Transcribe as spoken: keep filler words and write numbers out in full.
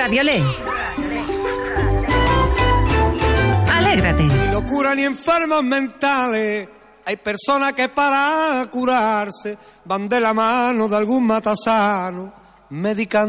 Radio Lé. Alégrate. Ni locura ni enfermos mentales. Hay personas que para curarse van de la mano de algún matasano, medicando